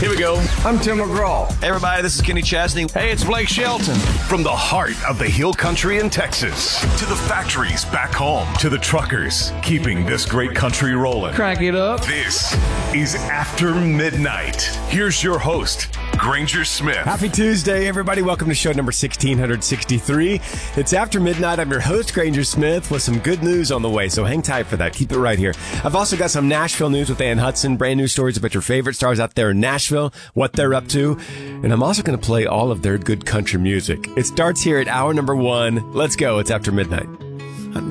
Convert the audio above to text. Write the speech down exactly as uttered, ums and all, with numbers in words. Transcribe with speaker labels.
Speaker 1: Here we go.
Speaker 2: I'm Tim McGraw.
Speaker 1: Hey, everybody, this is Kenny Chesney.
Speaker 2: Hey, it's Blake Shelton.
Speaker 3: From the heart of the hill country in Texas to the factories back home to the truckers keeping this great country rolling.
Speaker 2: Crank it up.
Speaker 3: This is After Midnight. Here's your host, Granger Smith.
Speaker 4: Happy Tuesday, everybody. Welcome to show number one six sixty-three. It's After Midnight. I'm your host, Granger Smith, with some good news on the way, so hang tight for that. Keep it right here. I've also got some Nashville news with Ann Hudson, brand new stories about your favorite stars out there in Nashville, what they're up to, and I'm also going to play all of their good country music. It starts here at hour number one. Let's go. It's After Midnight.